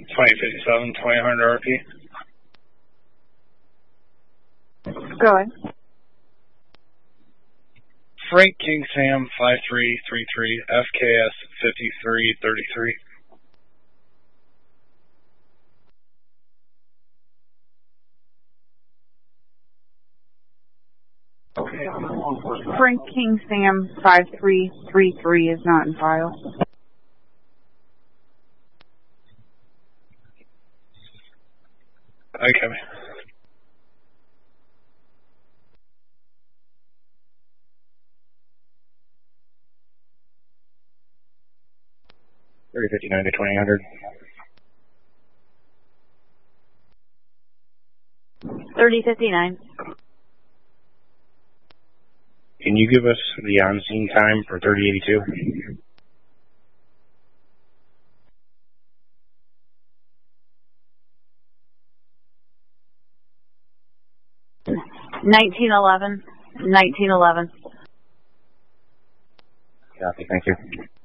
2057, 2000 RP. Go ahead. Frank King Sam 5333, FKS 5333. Frank King Sam 5333 is not in file. Okay. $30.59 to 2000. $30.59. Can you give us the on-scene time for 3082? $19.11. Copy, thank you.